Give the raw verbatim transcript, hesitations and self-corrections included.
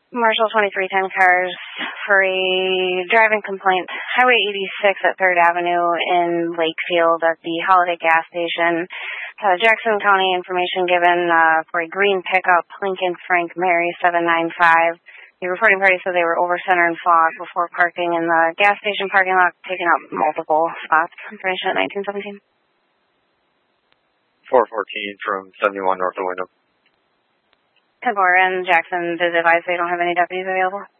Marshall twenty-three ten cars for a driving complaint. Highway eighty-six at third Avenue in Lakefield at the Holiday gas station. Uh, Jackson County information given uh, for a green pickup, Lincoln Frank Mary seven nine five. The reporting party said they were over center and fog before parking in the gas station parking lot, taking up multiple spots. Information at nineteen seventeen. four fourteen from seventy-one north of Wyndham. ten four and Jackson did advise they don't have any deputies available.